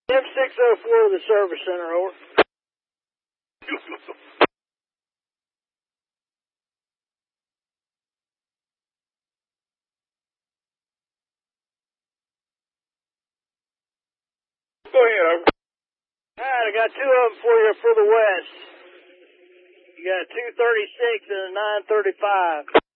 M604 to the service center, over. Go ahead, over. Alright, I got two of them for you for the west. You got a 236 and a 935.